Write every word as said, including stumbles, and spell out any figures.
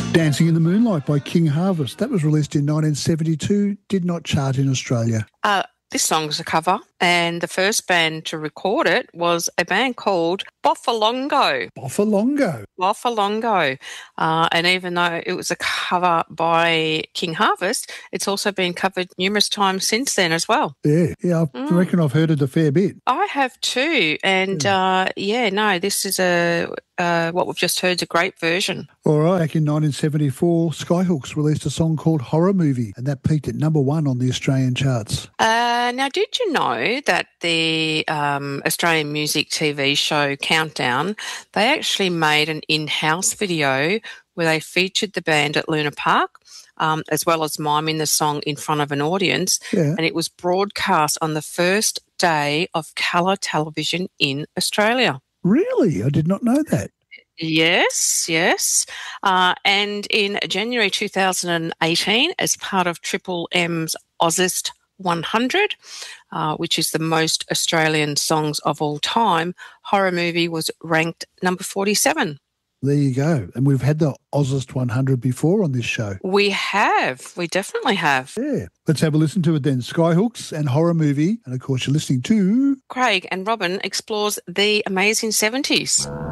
Dancing in the Moonlight by King Harvest. That was released in nineteen seventy-two, did not chart in Australia. Uh, this song's a cover, and the first band to record it was a band called Boffalongo. Boffalongo. Boffalongo. Uh, and even though it was a cover by King Harvest, it's also been covered numerous times since then as well. Yeah, yeah, I mm. reckon I've heard it a fair bit. I have too. And, yeah, uh, yeah no, this is a... Uh, what we've just heard is a great version. All right. Back in nineteen seventy-four, Skyhooks released a song called Horror Movie, and that peaked at number one on the Australian charts. Uh, now, did you know that the um, Australian music T V show Countdown, they actually made an in-house video where they featured the band at Luna Park, um, as well as miming the song in front of an audience, yeah. and it was broadcast on the first day of colour television in Australia. Really? I did not know that. Yes, yes. Uh, and in January two thousand eighteen, as part of Triple M's Ozzest one hundred, uh, which is the most Australian songs of all time, Horror Movie was ranked number forty-seven. There you go. And we've had the Ozzest one hundred before on this show. We have. We definitely have. Yeah. Let's have a listen to it then. Skyhooks and Horror Movie. And, of course, you're listening to... Craig and Robin explores the amazing seventies.